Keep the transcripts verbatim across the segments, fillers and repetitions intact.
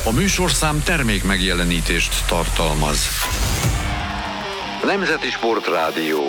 A műsorszám termék megjelenítést tartalmaz. Nemzeti Sportrádió.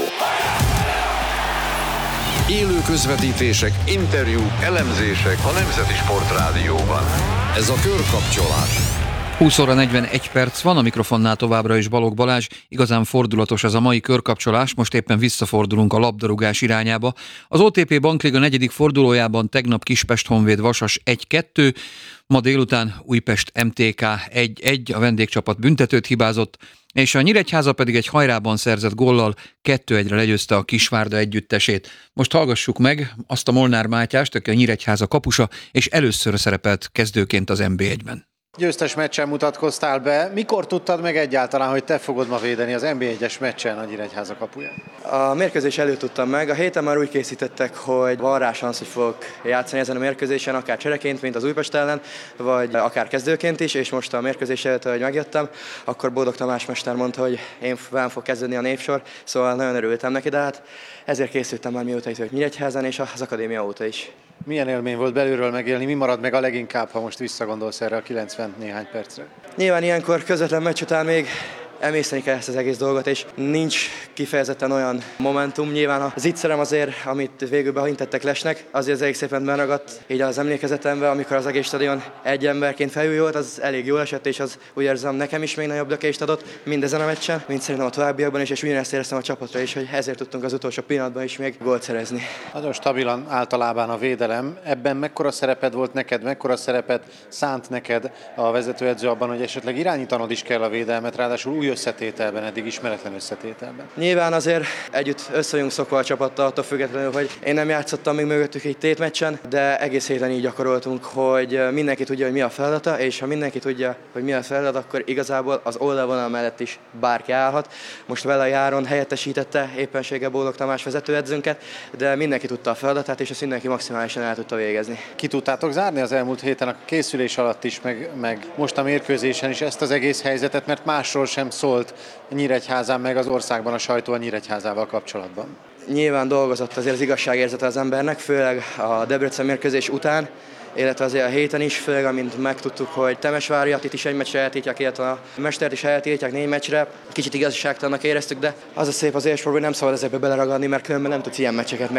Élő közvetítések, interjúk, elemzések a Nemzeti Sportrádióban. Ez a Körkapcsolás. húsz óra negyvenegy perc van, a mikrofonnál továbbra is Balogh Balázs. Igazán fordulatos ez a mai körkapcsolás, most éppen visszafordulunk a labdarúgás irányába. Az o té pé Bankliga negyedik fordulójában tegnap Kispest-Honvéd Vasas egy kettő, ma délután Újpest em té ká egy egy, a vendégcsapat büntetőt hibázott, és a Nyíregyháza pedig egy hajrában szerzett góllal kettő egyre legyőzte a Kisvárda együttesét. Most hallgassuk meg azt a Molnár Mátyást, aki a Nyíregyháza kapusa, és először szerepelt kezdőként az en bé egyben. Győztes meccsen mutatkoztál be. Mikor tudtad meg egyáltalán, hogy te fogod ma védeni az en bé egyes meccsen a Nyíregyháza kapuját? A mérkőzés előtt tudtam meg. A héten már úgy készítettek, hogy van rá szansz, hogy fogok játszani ezen a mérkőzésen, akár csereként, mint az Újpest ellen, vagy akár kezdőként is, és most a mérkőzés előtt, hogy megjöttem, akkor Bódog Tamás mester mondta, hogy én velem fog kezdeni a névsor, szóval nagyon örültem neki, de hát ezért készültem már mióta itt vagyok Nyíregyházán, és az akadémia óta is. Milyen élmény volt belülről megélni? Mi marad meg a leginkább, ha most visszagondolsz erre a kilencven néhány percre? Nyilván ilyenkor közvetlen meccs után még emészteni kell ezt az egész dolgot, és nincs kifejezetten olyan momentum. Nyilván az ittszerem azért, amit végül behintettek lesnek, azért az elég szépen beragadt így az emlékezetembe, amikor az egész stadion egy emberként felüljött, az elég jól esett, és az úgy érzem nekem is még nagyobb lökést adott mindezen a meccsen, mint szerintem a továbbiakban is, és ugyanezt éreztem a csapatra is, hogy ezért tudtunk az utolsó pillanatban is még gólt szerezni. Nagyon stabilan általában a védelem. Ebben mekkora szereped volt neked, mekkora szerepet szánt neked a vezetőedző abban, hogy esetleg irányítanod is kell a védelmet, ráadásul új összetételben, eddig ismeretlen összetételben? Nyilván azért együtt össze vagyunk szokva a csapattal, attól függetlenül, hogy én nem játszottam még mögöttük egy tétmeccsen, de egész héten így gyakoroltunk, hogy mindenki tudja, hogy mi a feladata, és ha mindenki tudja, hogy mi a feladat, akkor igazából az oldalvonal mellett is bárki állhat. Most vele járon helyettesítette éppenséggel Bódog Tamás vezetőedzőnket, de mindenki tudta a feladatát, és ezt mindenki maximálisan el tudta végezni. Ki tudtátok zárni az elmúlt héten a készülés alatt is, meg, meg most a mérkőzésen is ezt az egész helyzetet, mert másról sem szólt Nyíregyházán meg az országban a sajtó a Nyíregyházával kapcsolatban? Nyilván dolgozott azért az igazságérzete az embernek, főleg a Debrecen mérkőzés után, illetve azért a héten is, főleg amint megtudtuk, hogy Temesváriat itt is egy meccsre eltiltják, illetve a Mestert is eltiltják négy meccsre. Kicsit igazságtalannak éreztük, de az a szép az élsport, hogy nem szabad ezekbe beleragadni, mert különben nem tudsz ilyen meccseket